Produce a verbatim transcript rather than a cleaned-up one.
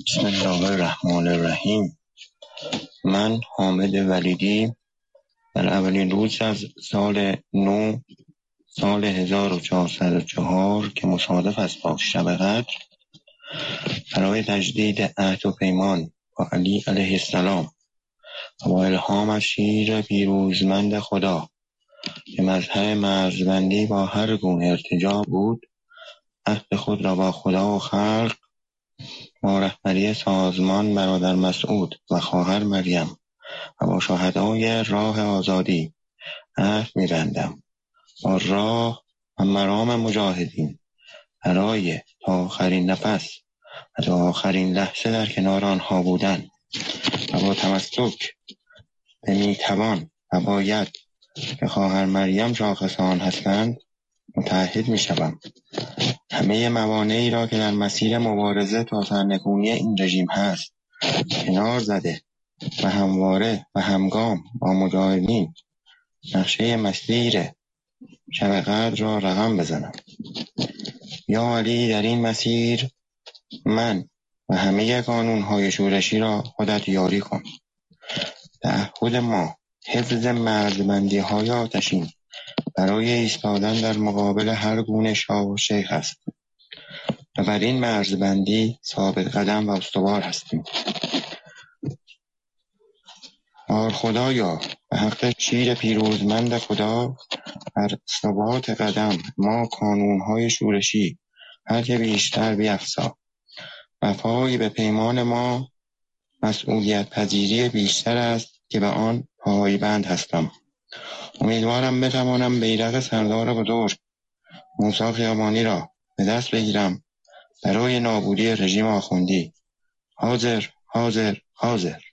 بسم الله الرحمن الرحیم. من حامد ولیدی در اولین روز از سال نو سال هزار و چهارصد و چهار که مصادف است با شب قدر، برای تجدید عهد و پیمان با علی علیه السلام و با الهام از شیر پیروزمند خدا که مظهر مرزبندی با هر گونه ارتجاع بود، عهد خود را با خدا و خلق با رهبری سازمان برادر مسعود و خواهر مریم و با شهدای راه آزادی عهد می‌بندم با راه و مرام مجاهدین برای تا آخرین نفس و تا آخرین لحظه در کنار آنها بودن و با تمسک به میتوان و باید که خواهر مریم شاخص آن هستند متعهد می‌شوم همه موانعی را که در مسیر مبارزه تا سرنگونی این رژیم هست کنار زده و همواره و همگام با مجاهدین نقشه مسیر شب قدر را رقم بزنم. یا علی، در این مسیر من و همه قانون‌های شورشی را خودت یاری کن. تعهد ما حفظ مرزبندی‌های آتشین برای ایستادن در مقابل هر گونه شاه و شیخ است و بر این مرزبندی ثابت قدم و استوار هستیم. بار خدایا، به حق شیر پیروزمند خدا، بر ثبات قدم ما کانونهای شورشی هر که بیشتر بیفزا. وفای به پیمان ما مسئولیت پذیری بیشتر است که به آن پایبند هستم. امیدوارم بتوانم بیرق سردار بزرگ موسی خیابانی را به دست بگیرم برای نابودی رژیم آخوندی. حاضر حاضر حاضر.